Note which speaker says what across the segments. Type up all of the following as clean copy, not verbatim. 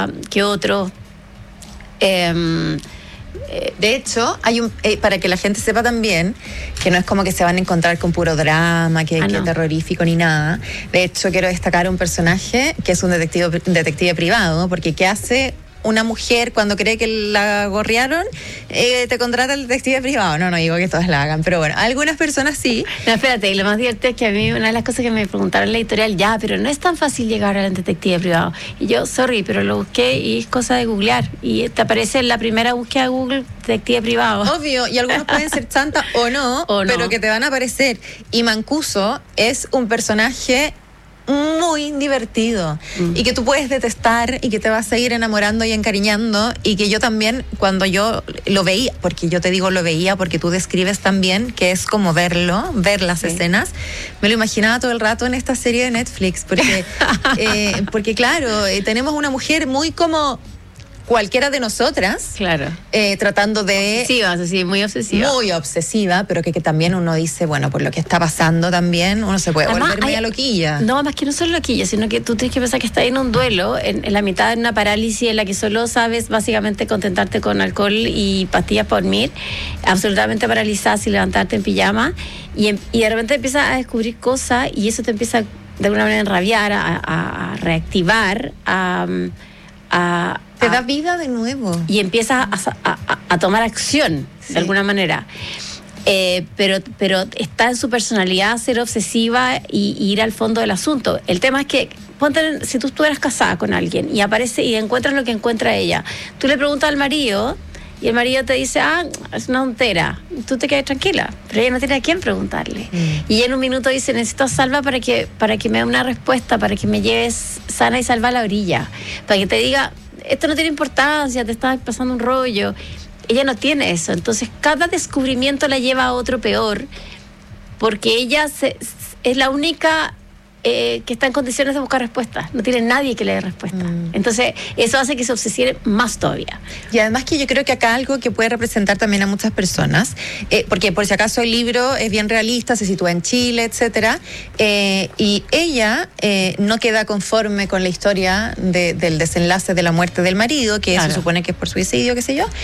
Speaker 1: que otros.
Speaker 2: De hecho, hay para que la gente sepa también que no es como que se van a encontrar con puro drama, que
Speaker 1: no.
Speaker 2: terrorífico ni nada. De hecho, quiero destacar un personaje que es un detective privado, porque ¿qué hace una mujer cuando cree que la gorrearon? Te contrata el detective privado. No digo que todas la hagan, pero bueno, algunas personas sí.
Speaker 1: No, espérate, y lo más divertido es que a mí una de las cosas que me preguntaron en la editorial, pero no es tan fácil llegar al detective privado. Y yo, sorry, pero lo busqué y es cosa de googlear. Y te aparece en la primera búsqueda de Google, detective privado.
Speaker 2: Obvio, y algunos pueden ser chantas o no, pero que te van a aparecer. Y Mancuso es un personaje muy divertido y que tú puedes detestar y que te vas a ir enamorando y encariñando, y que yo también, cuando yo lo veía, porque yo te digo lo veía porque tú describes también que es como ver las escenas, me lo imaginaba todo el rato en esta serie de Netflix, porque claro, tenemos una mujer muy como cualquiera de nosotras,
Speaker 1: claro,
Speaker 2: tratando de...
Speaker 1: Obsesiva, sí, muy obsesiva.
Speaker 2: Muy obsesiva, pero que también uno dice, bueno, por lo que está pasando también, uno se puede volver media loquilla.
Speaker 1: No, más que no solo loquilla, sino que tú tienes que pensar que estás en un duelo, en la mitad de una parálisis en la que solo sabes básicamente contentarte con alcohol y pastillas para dormir, absolutamente paralizada sin levantarte en pijama, y de repente empiezas a descubrir cosas y eso te empieza de alguna manera a enrabiar, a reactivar,
Speaker 2: te da vida de nuevo.
Speaker 1: Y empiezas a tomar acción, de alguna manera. Pero está en su personalidad ser obsesiva y ir al fondo del asunto. El tema es que, si tú estuvieras casada con alguien y aparece y encuentras lo que encuentra ella, tú le preguntas al marido y el marido te dice, es una tontera, tú te quedas tranquila, pero ella no tiene a quién preguntarle. Y ella en un minuto dice, necesito a Salva para que me dé una respuesta, para que me lleves sana y salva a la orilla, para que te diga, esto no tiene importancia, te estás pasando un rollo. Ella no tiene eso, entonces cada descubrimiento la lleva a otro peor, porque ella es la única que está en condiciones de buscar respuestas, no tiene nadie que le dé respuesta. Entonces eso hace que se obsesione más todavía.
Speaker 2: Y además que yo creo que acá algo que puede representar también a muchas personas, porque por si acaso el libro es bien realista, se sitúa en Chile, etcétera, y ella no queda conforme con la historia del desenlace de la muerte del marido, que se supone que es por suicidio, qué sé yo,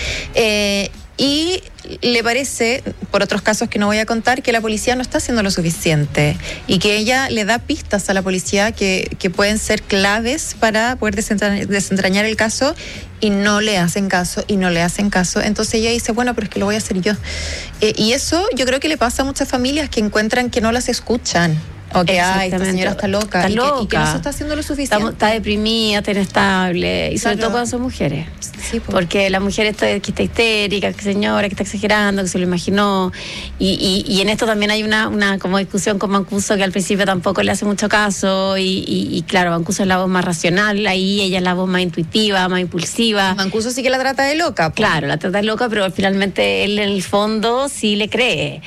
Speaker 2: y le parece, por otros casos que no voy a contar, que la policía no está haciendo lo suficiente y que ella le da pistas a la policía que pueden ser claves para poder desentrañar el caso, y no le hacen caso. Entonces ella dice, bueno, pero es que lo voy a hacer yo. Y eso yo creo que le pasa a muchas familias que encuentran que no las escuchan. O que, esta señora está loca. Y que no se está haciendo lo suficiente.
Speaker 1: Está deprimida, está inestable. Y sobre todo cuando son mujeres.
Speaker 2: Sí,
Speaker 1: porque la mujer que está histérica, que señora, que está exagerando, que se lo imaginó. Y en esto también hay una como discusión con Mancuso, que al principio tampoco le hace mucho caso. Y claro, Mancuso es la voz más racional, ahí ella es la voz más intuitiva, más impulsiva.
Speaker 2: Mancuso sí que la trata de loca.
Speaker 1: Claro, la trata de loca, pero finalmente él en el fondo sí le cree.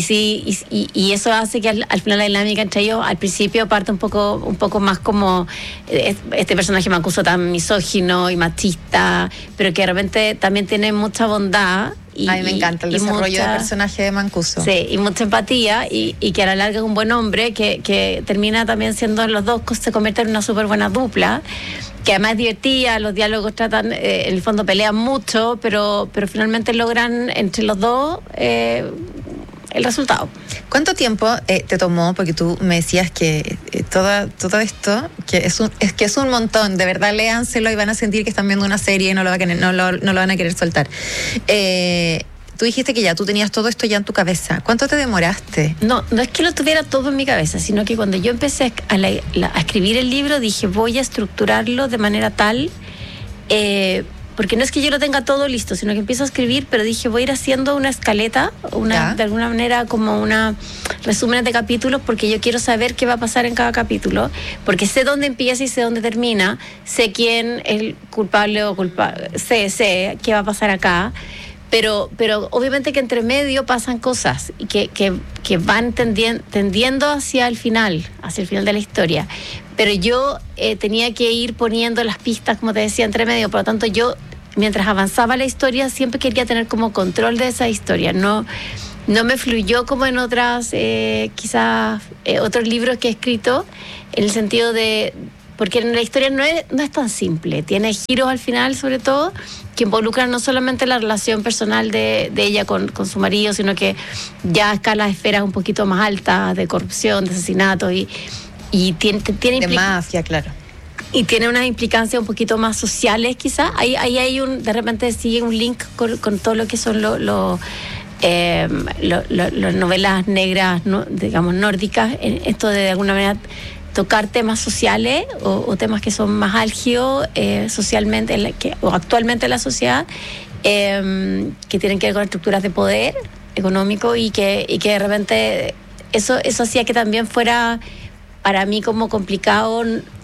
Speaker 1: Y eso hace que al final la dinámica entre ellos al principio parte un poco más como este personaje Mancuso tan misógino y machista, pero que de repente también tiene mucha bondad.
Speaker 2: A mí me encanta el desarrollo del personaje de Mancuso.
Speaker 1: Sí, y mucha empatía, y que a la larga es un buen hombre que termina también siendo, los dos se convierten en una súper buena dupla, que además es divertida, los diálogos tratan, en el fondo pelean mucho, pero finalmente logran entre los dos el resultado.
Speaker 2: ¿Cuánto tiempo te tomó? Porque tú me decías que todo esto, que es un montón, de verdad, léanselo y van a sentir que están viendo una serie y no lo van a querer soltar. Tú dijiste que ya tú tenías todo esto ya en tu cabeza. ¿Cuánto te demoraste?
Speaker 1: No es que lo tuviera todo en mi cabeza, sino que cuando yo empecé a escribir el libro, dije, voy a estructurarlo de manera tal, porque no es que yo lo tenga todo listo, sino que empiezo a escribir, pero dije, voy a ir haciendo una escaleta, de alguna manera como una resumen de capítulos, porque yo quiero saber qué va a pasar en cada capítulo, porque sé dónde empieza y sé dónde termina, sé quién es el culpable o culpable, sé qué va a pasar acá, pero obviamente que entre medio pasan cosas y que van tendiendo hacia el final de la historia. Pero yo tenía que ir poniendo las pistas, como te decía, entre medio. Por lo tanto, yo, mientras avanzaba la historia, siempre quería tener como control de esa historia. No me fluyó como en otras, quizás, otros libros que he escrito, en el sentido de porque la historia no es tan simple, tiene giros al final sobre todo, que involucran no solamente la relación personal de ella con su marido, sino que ya escala esferas un poquito más altas de corrupción, de asesinato y tiene
Speaker 2: de mafia, claro.
Speaker 1: Y tiene unas implicancias un poquito más sociales quizás. Ahí hay de repente sigue un link con todo lo que son las novelas negras, digamos, nórdicas, esto de alguna manera tocar temas sociales o temas que son más álgidos socialmente o actualmente en la sociedad, que tienen que ver con estructuras de poder económico y que de repente eso hacía que también fuera para mí como complicado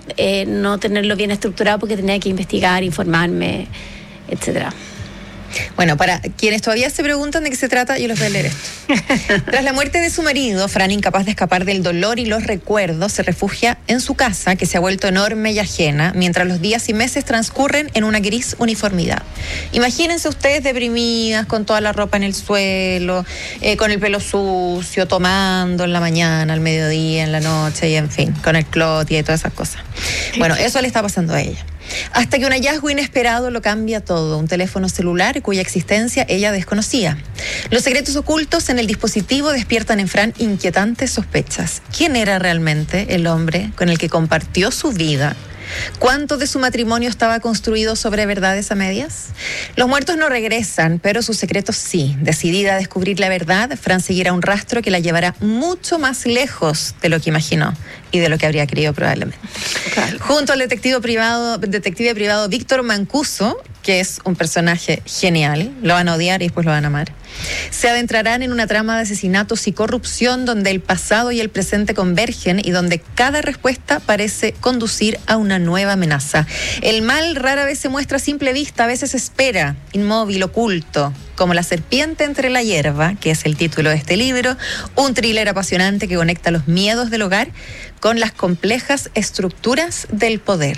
Speaker 1: no tenerlo bien estructurado, porque tenía que investigar, informarme, etcétera.
Speaker 2: Bueno, para quienes todavía se preguntan de qué se trata, yo les voy a leer esto. Tras la muerte de su marido, Fran, incapaz de escapar del dolor y los recuerdos, se refugia en su casa, que se ha vuelto enorme y ajena, mientras los días y meses transcurren en una gris uniformidad. Imagínense ustedes deprimidas, con toda la ropa en el suelo, con el pelo sucio, tomando en la mañana, al mediodía, en la noche, y en fin, con el clot y todas esas cosas. Bueno, eso le está pasando a ella. Hasta que un hallazgo inesperado lo cambia todo, un teléfono celular cuya existencia ella desconocía. Los secretos ocultos en el dispositivo despiertan en Fran inquietantes sospechas. ¿Quién era realmente el hombre con el que compartió su vida? ¿Cuánto de su matrimonio estaba construido sobre verdades a medias? Los muertos no regresan, pero sus secretos sí. Decidida a descubrir la verdad, Fran seguirá un rastro que la llevará mucho más lejos de lo que imaginó y de lo que habría creído probablemente. Claro. Junto al detective privado Víctor Mancuso, que es un personaje genial, lo van a odiar y después lo van a amar, se adentrarán en una trama de asesinatos y corrupción donde el pasado y el presente convergen y donde cada respuesta parece conducir a una nueva amenaza. El mal rara vez se muestra a simple vista, a veces espera, inmóvil, oculto, como La serpiente entre la hierba, que es el título de este libro, un thriller apasionante que conecta los miedos del hogar con las complejas estructuras del poder.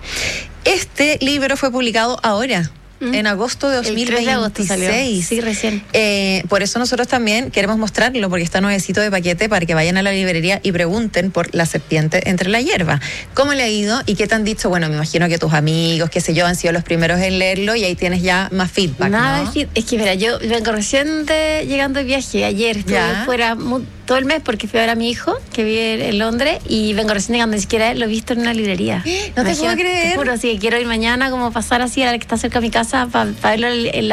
Speaker 2: Este libro fue publicado ahora, en agosto de 2026. El 3 de agosto salió.
Speaker 1: Sí, recién.
Speaker 2: Por eso nosotros también queremos mostrarlo, porque está nuevecito de paquete para que vayan a la librería y pregunten por La serpiente entre la hierba. ¿Cómo le ha ido y qué te han dicho? Bueno, me imagino que tus amigos, qué sé yo, han sido los primeros en leerlo y ahí tienes ya más feedback,
Speaker 1: Nada,
Speaker 2: ¿no?
Speaker 1: es que mira, yo vengo recién llegando de viaje. Ayer estuve fuera todo el mes porque fui a ver a mi hijo que vive en Londres y vengo recién llegando, ni siquiera lo he visto en una librería.
Speaker 2: No te puedo creer.
Speaker 1: Te juro, así que quiero ir mañana, como pasar así a la que está cerca de mi casa para verlo en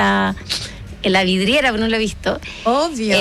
Speaker 1: la vidriera, pero no lo he visto.
Speaker 2: Obvio.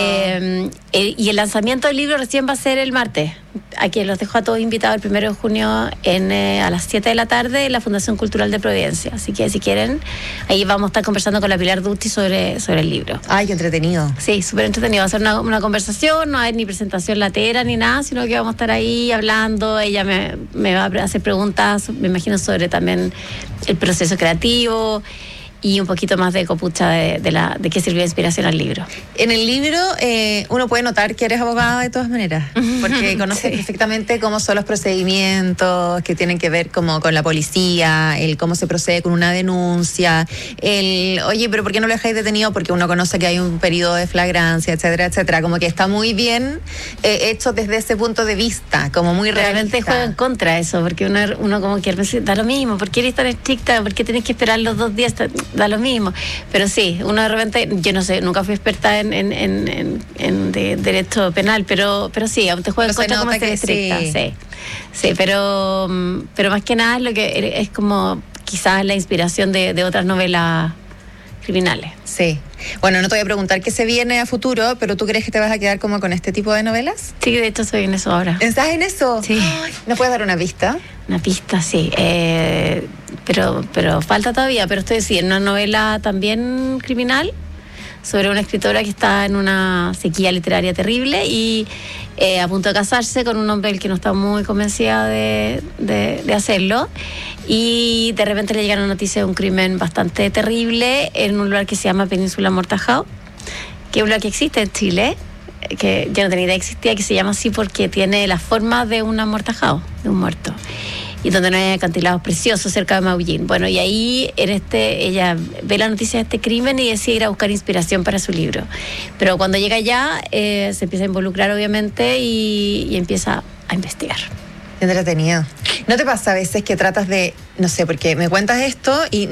Speaker 1: Y el lanzamiento del libro recién va a ser el martes. Aquí los dejo a todos invitados el 1 de junio a las 7 de la tarde en la Fundación Cultural de Providencia. Así que si quieren, ahí vamos a estar conversando con la Pilar Dutti sobre el libro.
Speaker 2: Ay, qué entretenido.
Speaker 1: Sí, súper entretenido. Va a ser una conversación, no hay ni presentación latera ni nada, sino que vamos a estar ahí hablando. Ella me va a hacer preguntas, me imagino, sobre también el proceso creativo y un poquito más de copucha de qué sirvió de inspiración al libro.
Speaker 2: En el libro uno puede notar que eres abogada de todas maneras, porque conoces perfectamente cómo son los procedimientos que tienen que ver como con la policía, el cómo se procede con una denuncia, oye, pero ¿por qué no lo dejáis detenido? Porque uno conoce que hay un periodo de flagrancia, etcétera, etcétera. Como que está muy bien hecho desde ese punto de vista, como muy realista.
Speaker 1: Realmente juega en contra eso, porque uno como que da lo mismo, ¿por qué eres tan estricta? ¿Por qué tienes que esperar los 2 días? Da lo mismo. Pero sí, uno de repente, yo no sé, nunca fui experta en derecho penal, pero sí, aún te juega en contra como ser estricta. Sí, pero más que nada es lo que es como quizás la inspiración de otras novelas criminales.
Speaker 2: Sí. Bueno, no te voy a preguntar qué se viene a futuro, pero ¿tú crees que te vas a quedar como con este tipo de novelas?
Speaker 1: Sí, de hecho estoy en eso ahora.
Speaker 2: ¿Estás en eso?
Speaker 1: Sí.
Speaker 2: Ay, ¿no puedes dar una pista?
Speaker 1: Una pista, sí. Pero falta todavía. Pero estoy en una novela también criminal sobre una escritora que está en una sequía literaria terrible y a punto de casarse con un hombre del que no está muy convencida de hacerlo. Y de repente le llega una noticia de un crimen bastante terrible en un lugar que se llama Península Amortajao, que es un lugar que existe en Chile, que yo no tenía idea que existía, que se llama así porque tiene la forma de un amortajao, de un muerto, y donde no hay acantilados preciosos cerca de Maullín. Bueno, y ahí ella ve la noticia de este crimen y decide ir a buscar inspiración para su libro. Pero cuando llega allá se empieza a involucrar obviamente y empieza a investigar.
Speaker 2: Entretenido. ¿No te pasa a veces que tratas de, no sé, porque me cuentas esto y